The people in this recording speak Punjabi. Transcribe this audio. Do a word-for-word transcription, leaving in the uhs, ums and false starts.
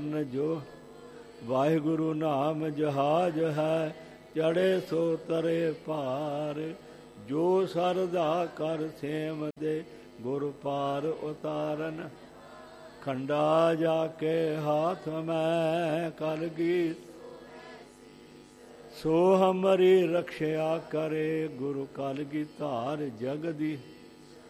ਜੋ ਵਾਹਿਗੁਰੂ ਨਾਮ ਜਹਾਜ ਹੈ, ਚੜੇ ਸੋ ਤਰੇ ਭਾਰ। ਜੋ ਸਰਦਾ ਕਰ ਸੇਮ ਦੇ, ਗੁਰ ਪਾਰ ਉਤਾਰਨ। ਖੰਡਾ ਜਾ ਕੇ ਹਾਥ ਮੈਂ ਕਲਗੀ, ਸੋ ਹਮਰੀ ਰਖਿਆ ਕਰੇ। ਗੁਰੂ ਕਲਗੀ ਧਾਰ ਜਗਦੀ